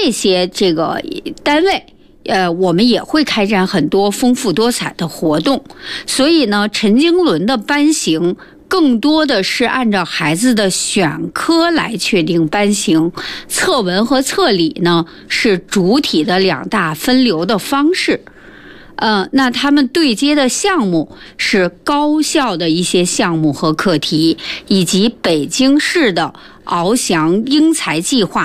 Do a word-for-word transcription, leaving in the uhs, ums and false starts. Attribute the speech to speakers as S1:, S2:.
S1: 这些这个单位，呃，我们也会开展很多丰富多彩的活动。所以呢，陈经纶的班型更多的是按照孩子的选科来确定班型，测文和测理呢是主体的两大分流的方式。呃，那他们对接的项目是高校的一些项目和课题，以及北京市的翱翔英才计划